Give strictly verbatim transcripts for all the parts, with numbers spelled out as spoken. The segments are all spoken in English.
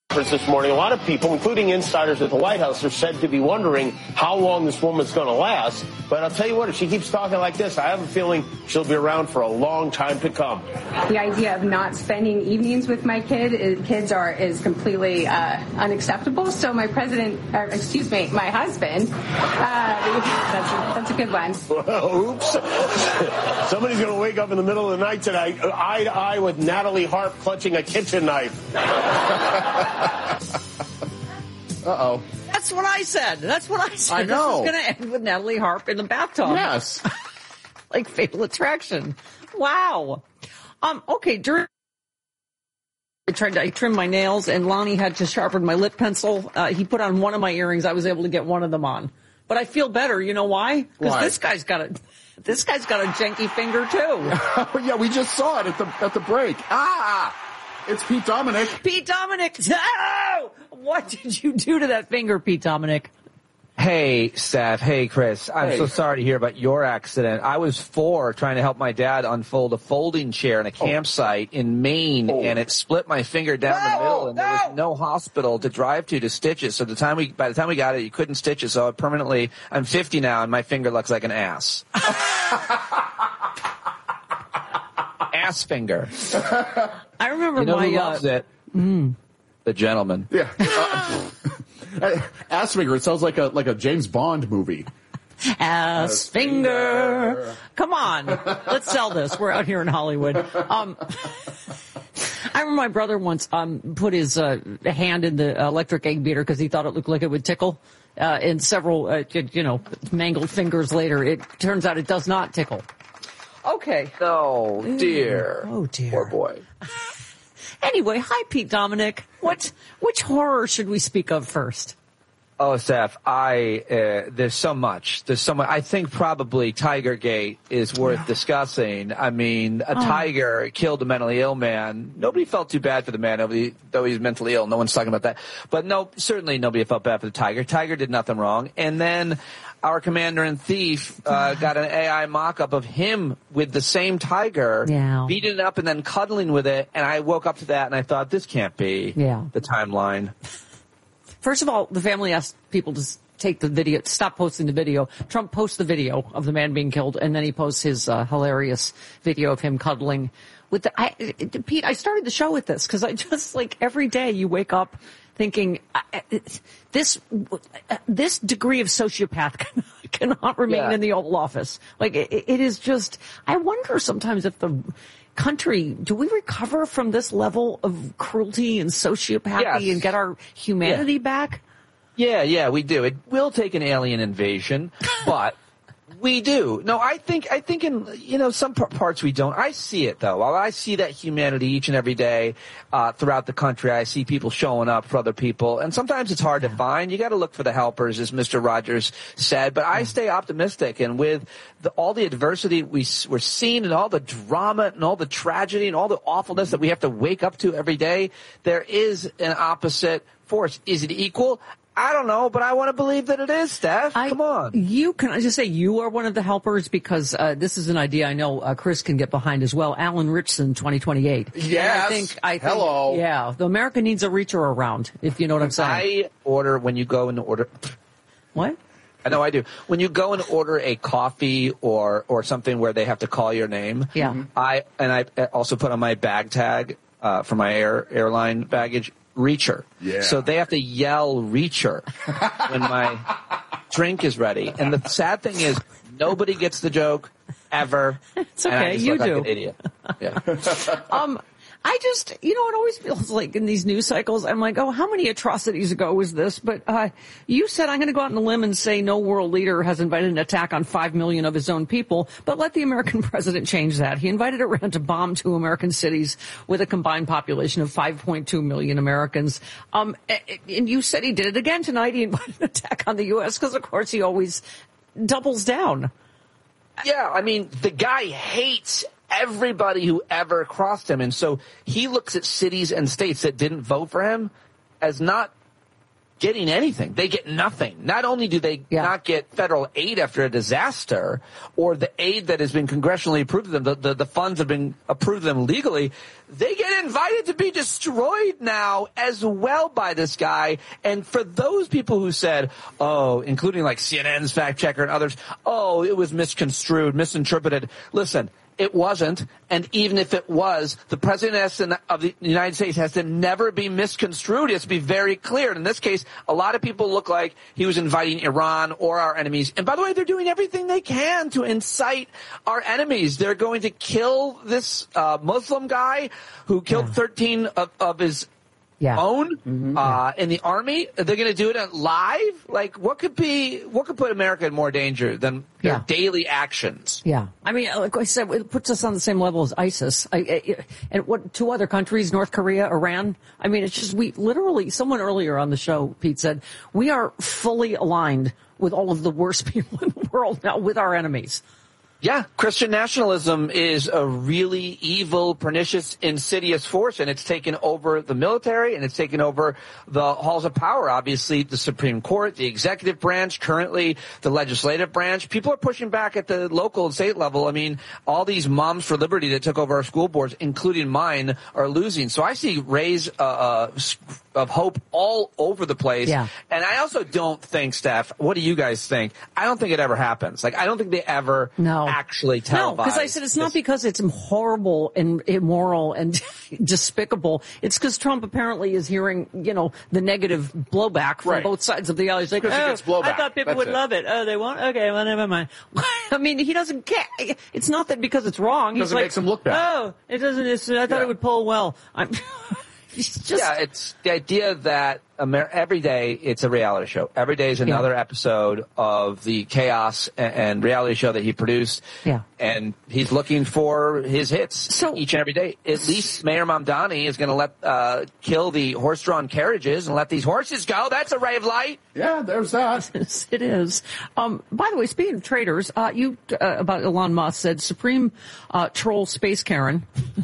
This morning, a lot of people, including insiders at the White House, are said to be wondering how long this woman's going to last. But I'll tell you what, if she keeps talking like this, I have a feeling she'll be around for a long time to come. The idea of not spending evenings with my kid, is, kids are is completely uh, unacceptable. So my president, or excuse me, my husband, uh, that's, a, that's a good one. Well, oops. Somebody's going to wake up in the middle of the night tonight, eye to eye with Natalie Harp clutching a kitchen knife. Uh-oh. That's what I said. That's what I said. I know. This is going to end with Natalie Harp in the bathtub. Yes. Like Fatal Attraction. Wow. Um. Okay, during I tried to I trimmed my nails, and Lonnie had to sharpen my lip pencil. Uh, he put on one of my earrings. I was able to get one of them on. But I feel better. You know why? Because this guy's got a this guy's got a janky finger, too. Yeah, we just saw it at the at the break. Ah! It's Pete Dominic. Pete Dominic. Oh! What did you do to that finger, Pete Dominic? Hey, Steph. Hey, Chris. I'm Hey. so sorry to hear about your accident. I was four trying to help my dad unfold a folding chair in a campsite in Maine, Oh. and it split my finger down No, the middle, and there no. was no hospital to drive to to stitch it. So the time we, by the time we got it, you couldn't stitch it. So I permanently, I'm fifty now, and my finger looks like an ass. Ass finger. I remember You know my who loves uh, it? Mm. The gentleman. Yeah. Uh, ass finger. It sounds like a like a James Bond movie. ass finger. Come on, let's sell this. We're out here in Hollywood. Um, I remember my brother once um, put his uh, hand in the electric egg beater because he thought it looked like it would tickle. Uh, and several, uh, you know, mangled fingers later, it turns out it does not tickle. Okay. Oh, dear. Oh, dear. Poor boy. Anyway, hi, Pete Dominic. What, which horror should we speak of first? Oh, Steph, I, uh, there's so much. There's so much. I think probably Tigergate is worth discussing. I mean, a Oh. tiger killed a mentally ill man. Nobody felt too bad for the man, nobody, though he's mentally ill. No one's talking about that. But no, certainly nobody felt bad for the tiger. Tiger did nothing wrong. And then our commander and thief uh, got an A I mock-up of him with the same tiger, Yeah. beating it up and then cuddling with it. And I woke up to that and I thought, this can't be Yeah. the timeline. First of all, the family asked people to s- take the video, stop posting the video. Trump posts the video of the man being killed, and then he posts his uh, hilarious video of him cuddling with the. I, it- Pete, I started the show with this because I just like every day you wake up thinking I- I- this this degree of sociopath cannot, cannot remain Yeah. in the Oval Office. Like it, it is just. I wonder sometimes if the country, do we recover from this level of cruelty and sociopathy Yes. and get our humanity back? Yeah, yeah, we do. It will take an alien invasion, but we do. No, I think, I think in, you know, some par- parts we don't. I see it though. I see that humanity each and every day, uh, throughout the country. I see people showing up for other people, and sometimes it's hard to find. You gotta look for the helpers, as Mister Rogers said, but I stay optimistic, and with the, all the adversity we, s- we're seeing and all the drama and all the tragedy and all the awfulness that we have to wake up to every day, there is an opposite force. Is it equal? I don't know, but I want to believe that it is, Steph. I- Come on. You can I just say you are one of the helpers because uh, this is an idea I know uh, Chris can get behind as well. Alan Richson, twenty twenty-eight. Yes. I think. I think, Hello. Yeah, the America needs a reacher around. If you know what I'm saying. I order when you go and order. What? I know I do. When you go and order a coffee or or something where they have to call your name. Yeah. Mhm. I and I also put on my bag tag uh, for my air airline baggage. Reacher. Yeah. So they have to yell reacher when my drink is ready. And the sad thing is nobody gets the joke ever. It's And I okay, just you look like do. an idiot. Yeah. Um, I just, you know, it always feels like in these news cycles, I'm like, oh, how many atrocities ago was this? But uh, you said I'm going to go out on a limb and say no world leader has invited an attack on five million of his own people, but let the American president change that. He invited Iran to bomb two American cities with a combined population of five point two million Americans. Um, and you said he did it again tonight. He invited an attack on the U S because, of course, he always doubles down. Yeah, I mean, the guy hates everybody who ever crossed him. And so he looks at cities and states that didn't vote for him as not getting anything. They get nothing. Not only do they yeah. not get federal aid after a disaster, or the aid that has been congressionally approved to them, the, the, the funds have been approved to them legally, they get invited to be destroyed now as well by this guy. And for those people who said, oh, including like C N N's fact checker and others, oh, it was misconstrued, misinterpreted. Listen, it wasn't, and even if it was, the president of the United States has to never be misconstrued. It has to be very clear. And in this case, a lot of people look like he was inviting Iran or our enemies. And by the way, they're doing everything they can to incite our enemies. They're going to kill this uh, Muslim guy who killed yeah. thirteen of, of his Yeah. own mm-hmm. uh, in the army. They're going to do it live. Like, what could be, what could put America in more danger than their yeah. daily actions? Yeah, I mean, like I said, it puts us on the same level as ISIS. I, I, and what two other countries, North Korea, Iran. I mean, it's just we literally. Someone earlier on the show, Pete, said we are fully aligned with all of the worst people in the world now, with our enemies. Yeah, Christian nationalism is a really evil, pernicious, insidious force, and it's taken over the military, and it's taken over the halls of power, obviously, the Supreme Court, the executive branch, currently the legislative branch. People are pushing back at the local and state level. I mean, all these moms for liberty that took over our school boards, including mine, are losing. So I see rays uh, uh, of hope all over the place. Yeah. And I also don't think, Steph, what do you guys think? I don't think it ever happens. Like, I don't think they ever... No. actually televise. No, because I said it's not because it's horrible and immoral and despicable. It's because Trump apparently is hearing, you know, the negative blowback from right. both sides of the aisle. He's like, oh, I thought people That's would it. love it. Oh, they won't? Okay, well, never mind. I mean, he doesn't care. It's not that because it's wrong. It doesn't He's make like, him look bad. Oh, it doesn't. It's, I thought yeah. it would poll well. I'm just... Yeah, it's the idea that Amer- every day it's a reality show. Every day is another yeah. episode of the chaos and, and reality show that he produced. Yeah. And he's looking for his hits so, each and every day. At least Mayor Mamdani is going to let uh, kill the horse-drawn carriages and let these horses go. That's a ray of light. Yeah, there's that. It is. Um, by the way, speaking of traitors, uh, you uh, about Elon Musk said Supreme uh, troll Space Karen.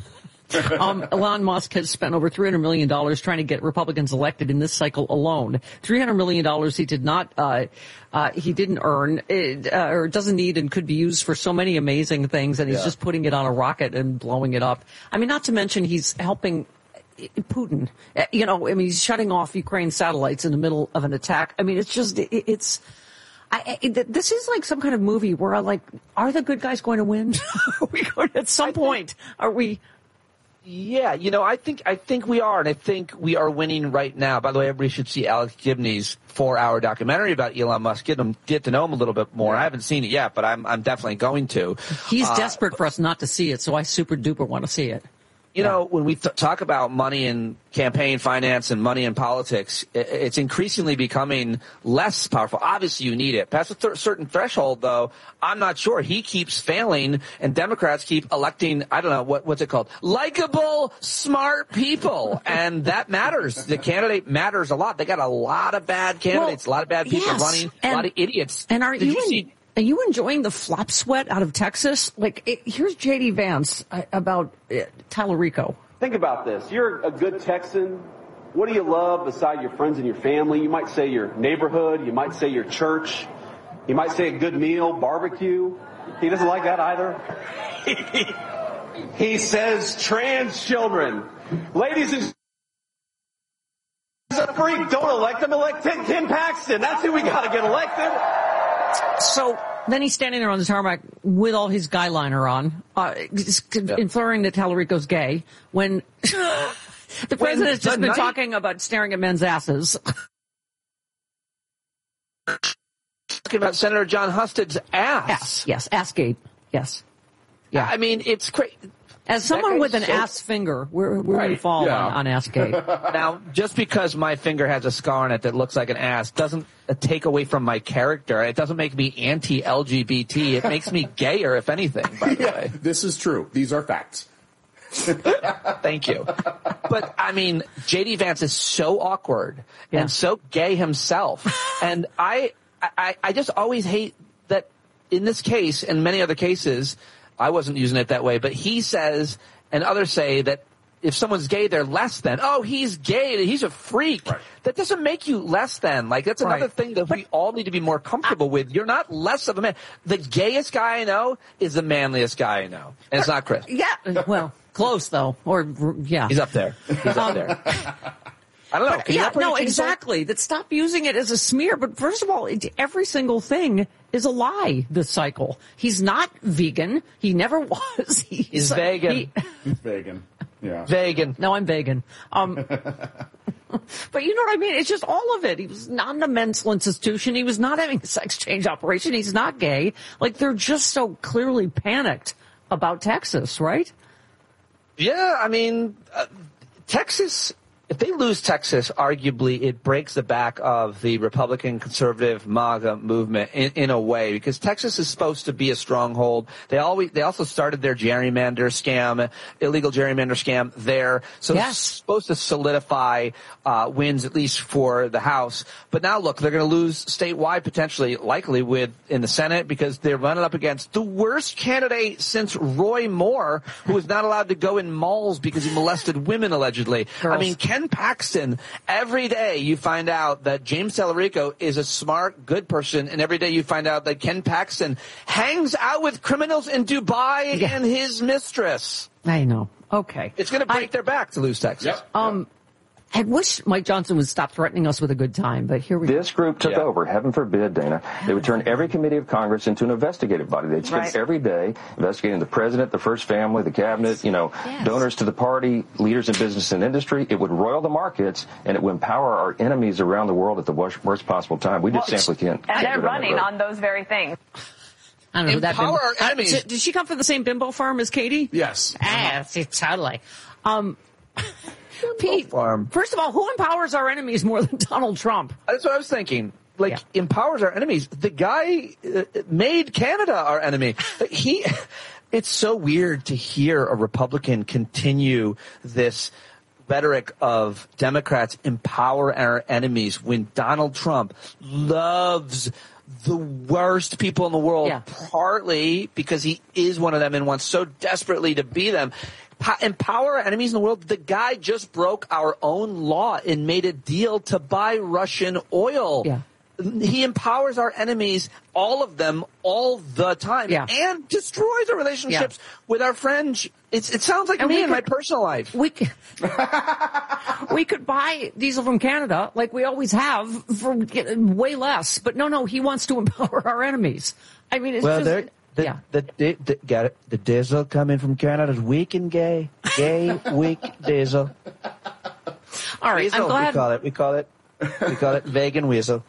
um, Elon Musk has spent over three hundred million dollars trying to get Republicans elected in this cycle alone. three hundred million dollars he did not, uh, uh, he didn't earn, it, uh, or doesn't need and could be used for so many amazing things, and he's yeah. just putting it on a rocket and blowing it up. I mean, not to mention he's helping Putin. You know, I mean, he's shutting off Ukraine satellites in the middle of an attack. I mean, it's just, it, it's, I, it, this is like some kind of movie where I'm like, are the good guys going to win? Are we going to, at some point, are we... Yeah, you know, I think I think we are, and I think we are winning right now. By the way, everybody should see Alex Gibney's four-hour documentary about Elon Musk. Get him, get to know him a little bit more. I haven't seen it yet, but I'm I'm definitely going to. He's uh, desperate for us not to see it, so I super duper want to see it. You yeah. know, when we th- talk about money in campaign finance and money in politics, it, it's increasingly becoming less powerful. Obviously, you need it. Past a th- certain threshold, though, I'm not sure. He keeps failing, and Democrats keep electing, I don't know, what, what's it called? Likable, smart people. And that matters. The candidate matters a lot. They got a lot of bad candidates, well, a lot of bad people yes, running, and, a lot of idiots. And are Did you, you in, see? Are you enjoying the flop sweat out of Texas? Like, it, here's J D Vance uh, about uh, Tallarico. Think about this. You're a good Texan. What do you love beside your friends and your family? You might say your neighborhood. You might say your church. You might say a good meal, barbecue. He doesn't like that either. He says trans children. Ladies and gentlemen, he's a freak. Don't elect him. Elect Ken Paxton. That's who we got to get elected. So then he's standing there on the tarmac with all his guy liner on, uh, yeah. inferring that Tallarico's gay, when the president has just been night- talking about staring at men's asses. Talking about Senator John Husted's ass. Yes, yes, assgate. Yes. Yeah. I mean, it's crazy. As someone with an so, ass finger, we're, we're right, going to fall yeah. on, on ass gate. Now, just because my finger has a scar on it that looks like an ass doesn't uh, take away from my character. It doesn't make me anti-L G B T. It makes me gayer, if anything, by the yeah, way. This is true. These are facts. Thank you. But, I mean, J D Vance is so awkward yeah. and so gay himself. And I, I, I just always hate that in this case and many other cases, I wasn't using it that way, but he says and others say that if someone's gay, they're less than. Oh, he's gay. He's a freak. Right. That doesn't make you less than. Like, that's another Right. thing that we all need to be more comfortable with. You're not less of a man. The gayest guy I know is the manliest guy I know. And it's not Chris. Yeah. Well, close though. Or yeah. He's up there. He's up there. I don't know. Can you Yeah, not put no, your teeth on? exactly. That stop using it as a smear. But first of all, it, every single thing is a lie this cycle. He's not vegan. He never was. He's, He's vegan. he- He's vegan. Yeah. Vegan. no, I'm vegan. Um, but you know what I mean? It's just all of it. He was not in a mental institution. He was not having a sex change operation. He's not gay. Like, they're just so clearly panicked about Texas, right? Yeah, I mean, uh, Texas, if they lose Texas, arguably it breaks the back of the Republican conservative MAGA movement in, in a way, because Texas is supposed to be a stronghold. They always, they also started their gerrymander scam, illegal gerrymander scam there. So Yes. it's supposed to solidify uh, wins, at least for the House. But now look, they're going to lose statewide potentially, likely with in the Senate, because they're running up against the worst candidate since Roy Moore, who was not allowed to go in malls because he molested women allegedly. Girls. I mean, Ken Paxton, every day you find out that James Tallarico is a smart, good person, and every day you find out that Ken Paxton hangs out with criminals in Dubai Yeah. and his mistress. I know. Okay. It's going to break I- their back to lose Texas. Yep. Um, I wish Mike Johnson would stop threatening us with a good time, but here we go. This group took Yeah. over. Heaven forbid, Dana. They would turn every committee of Congress into an investigative body. They'd spend Right. every day investigating the president, the first family, the cabinet, you know, Yes. donors to the party, leaders in business and industry. It would roil the markets, and it would empower our enemies around the world at the worst, worst possible time. We just Well, simply can't. And can't they're go down that running road. on those very things. I don't know who that Empower bimbo- our enemies. Uh, did she come from the same bimbo farm as Katie? Yes. Ah, see, totally. Um, Pete, farm. first of all, who empowers our enemies more than Donald Trump? That's what I was thinking. Like, Yeah. empowers our enemies. The guy uh, made Canada our enemy. He, it's so weird to hear a Republican continue this rhetoric of Democrats empower our enemies when Donald Trump loves the worst people in the world, Yeah. partly because he is one of them and wants so desperately to be them. Pa- empower our enemies in the world. The guy just broke our own law and made a deal to buy Russian oil. Yeah. He empowers our enemies, all of them, all the time, Yeah. and destroys our relationships with our friends. It's, it sounds like And me we in my could- personal life. We could, we could buy diesel from Canada like we always have for way less. But no, no, he wants to empower our enemies. I mean, it's Well, just, they're, the, yeah. the, the, the, got it. The diesel coming from Canada is weak and gay. Gay, weak diesel. All right, Weasel, I'm glad. we call it. We call it. We call it vegan weasel.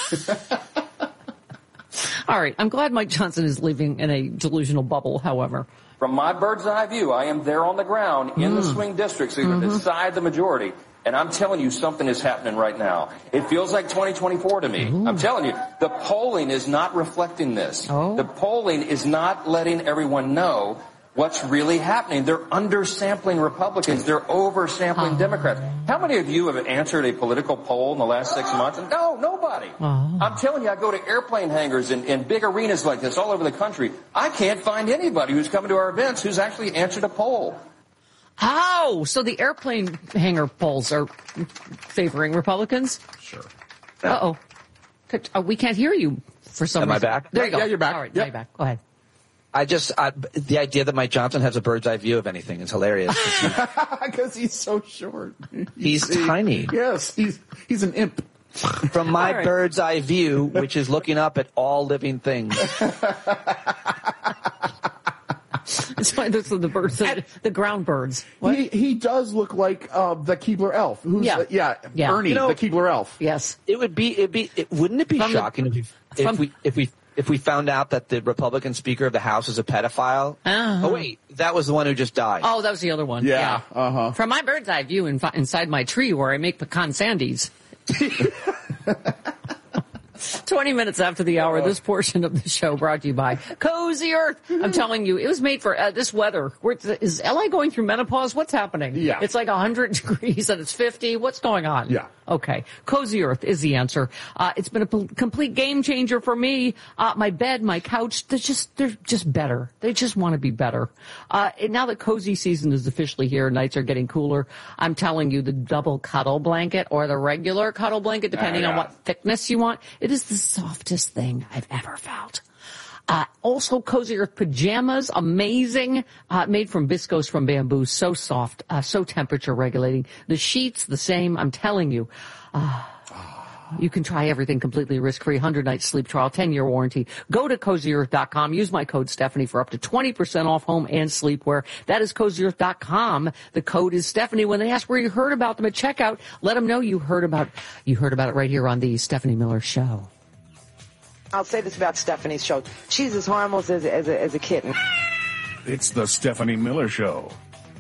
All right, I'm glad Mike Johnson is living in a delusional bubble. However, From my bird's eye view, I am there on the ground in the swing districts to Mm-hmm. decide the majority. And I'm telling you, something is happening right now. It feels like twenty twenty-four to me. I'm telling you, the polling is not reflecting this. Oh. The polling is not letting everyone know what's really happening. They're undersampling Republicans. They're oversampling Democrats. How many of you have answered a political poll in the last six months? No, nobody. I'm telling you, I go to airplane hangars and, and big arenas like this all over the country. I can't find anybody who's coming to our events who's actually answered a poll. oh, so the airplane hangar polls are favoring Republicans? Sure. Uh oh, uh, we can't hear you for some Am I reason. back? There you go. Yeah, you're back. All right, Yep. now you're back. Go ahead. I just, I, the idea that Mike Johnson has a bird's eye view of anything is hilarious. Because he's so short. He's tiny. Yes, he's he's an imp. From my All right. bird's eye view, which is looking up at all living things. It's like those are the birds, the, the ground birds. What? He he does look like uh, the Keebler elf. Who's Yeah. uh, yeah, Yeah. Ernie, You know- the Keebler elf. Yes. It would be, it'd be, it, wouldn't it be From the- shocking if, we, if from- we, if we, if we found out that the Republican Speaker of the House is a pedophile? Uh-huh. Oh wait, that was the one who just died. Oh, that was the other one. Yeah, uh-huh. From my bird's eye view in, inside my tree where I make pecan sandies. twenty minutes after the hour, this portion of the show brought to you by Cozy Earth. I'm telling you, it was made for uh, this weather. We're, is L A going through menopause? What's happening? Yeah. It's like one hundred degrees and it's fifty. What's going on? Yeah. Okay. Cozy Earth is the answer. Uh, it's been a p- complete game changer for me. Uh, my bed, my couch, they're just, they're just better. They just want to be better. Uh, and now that cozy season is officially here, nights are getting cooler. I'm telling you, the double cuddle blanket or the regular cuddle blanket, depending uh, yeah. on what thickness you want, it is the softest thing I've ever felt. Uh, also, Cozy Earth pajamas, amazing, uh, made from viscose from bamboo, so soft, uh, so temperature regulating. The sheets, the same, I'm telling you. Uh, you can try everything completely risk-free, one hundred night sleep trial, ten year warranty. Go to cozy earth dot com. Use my code Stephanie for up to twenty percent off home and sleepwear. That is cozy earth dot com. The code is Stephanie. When they ask where you heard about them at checkout, let them know you heard about, you heard about it right here on the Stephanie Miller Show. I'll say this about Stephanie's show. She's as harmless as, as, a, as a kitten. It's the Stephanie Miller Show.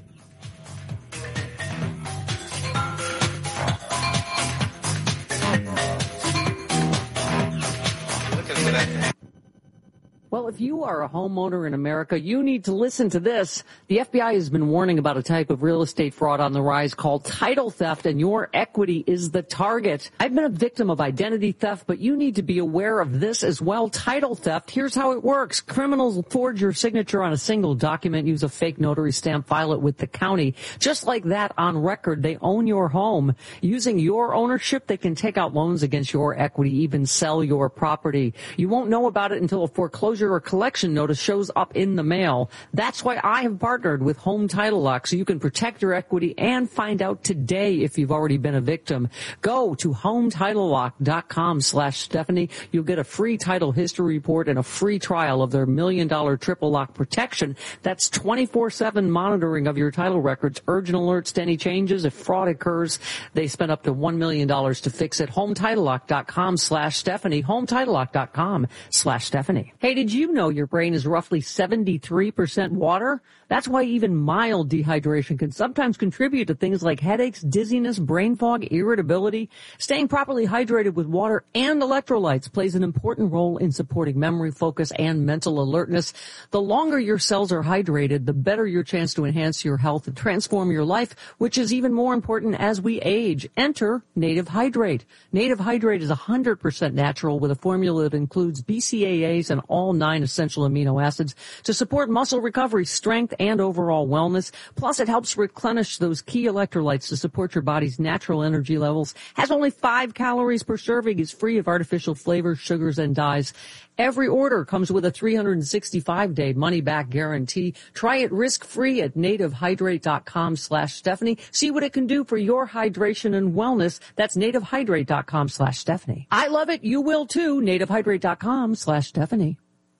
Well, if you are a homeowner in America, you need to listen to this. The F B I has been warning about a type of real estate fraud on the rise called title theft, and your equity is the target. I've been a victim of identity theft, but you need to be aware of this as well. Title theft, here's how it works. Criminals will forge your signature on a single document, use a fake notary stamp, file it with the county. Just like that, on record, they own your home. Using your ownership, they can take out loans against your equity, even sell your property. You won't know about it until a foreclosure or collection notice shows up in the mail. That's why I have partnered with Home Title Lock, so you can protect your equity and find out today if you've already been a victim. Go to home title lock dot com slash Stephanie. You'll get a free title history report and a free trial of their million dollar triple lock protection. That's twenty-four seven monitoring of your title records, urgent alerts to any changes. If fraud occurs, they spend up to one million dollars to fix it. home title lock dot com slash Stephanie. home title lock dot com slash Stephanie. Hey, did you know your brain is roughly seventy-three percent water? That's why even mild dehydration can sometimes contribute to things like headaches, dizziness, brain fog, irritability. Staying properly hydrated with water and electrolytes plays an important role in supporting memory, focus, and mental alertness. The longer your cells are hydrated, the better your chance to enhance your health and transform your life, which is even more important as we age. Enter Native Hydrate. Native Hydrate is one hundred percent natural with a formula that includes B C A As and all nine essential amino acids to support muscle recovery, strength, and overall wellness. Plus, it helps replenish those key electrolytes to support your body's natural energy levels. Has only five calories per serving, is free of artificial flavors, sugars, and dyes. Every order comes with a three hundred sixty-five day money-back guarantee. Try it risk-free at native hydrate dot com slash Stephanie. See what it can do for your hydration and wellness. That's native hydrate dot com slash Stephanie. I love it. You will too. native hydrate dot com slash Stephanie.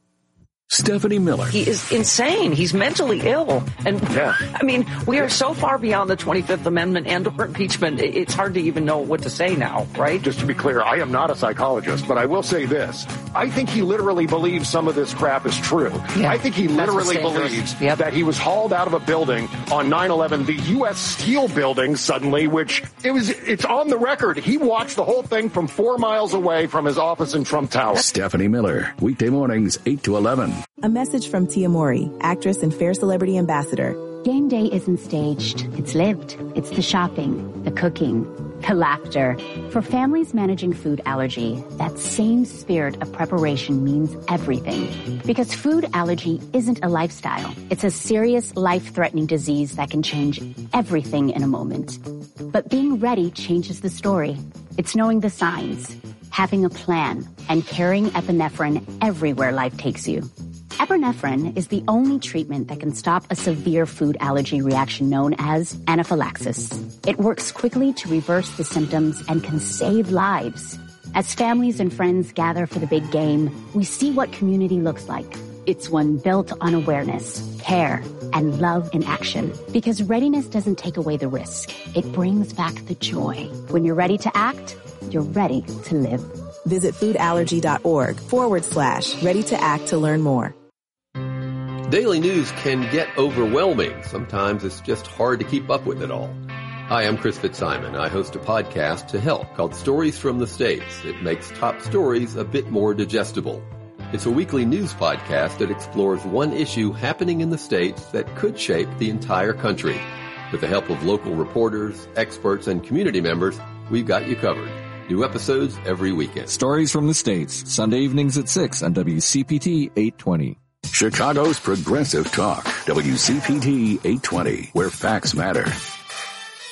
Stephanie Miller. He is insane. He's mentally ill. And, yeah. I mean, we are so far beyond the twenty-fifth Amendment and or impeachment, it's hard to even know what to say now, right? Just to be clear, I am not a psychologist, but I will say this. I think he literally believes some of this crap is true. Yeah. I think he literally believes yep. that he was hauled out of a building on nine eleven, the U S Steel building suddenly, which it was, it's on the record. He watched the whole thing from four miles away from his office in Trump Tower. Stephanie Miller, weekday mornings, eight to eleven. A message from Tia Mowry, actress and Fair Celebrity Ambassador. Game day isn't staged. It's lived. It's the shopping, the cooking, the laughter. For families managing food allergy, that same spirit of preparation means everything. Because food allergy isn't a lifestyle. It's a serious, life-threatening disease that can change everything in a moment. But being ready changes the story. It's knowing the signs, having a plan, and carrying epinephrine everywhere life takes you. Epinephrine is the only treatment that can stop a severe food allergy reaction known as anaphylaxis. It works quickly to reverse the symptoms and can save lives. As families and friends gather for the big game, we see what community looks like. It's one built on awareness, care, and love in action. Because readiness doesn't take away the risk. It brings back the joy. When you're ready to act, you're ready to live. Visit foodallergy.org forward slash ready to act to learn more. Daily news can get overwhelming. Sometimes it's just hard to keep up with it all. Hi, I'm Chris Fitzsimon. I host a podcast to help called Stories from the States. It makes top stories a bit more digestible. It's a weekly news podcast that explores one issue happening in the States that could shape the entire country. With the help of local reporters, experts, and community members, we've got you covered. New episodes every weekend. Stories from the States, Sunday evenings at six on W C P T eight twenty. Chicago's Progressive Talk, W C P T eight twenty, where facts matter.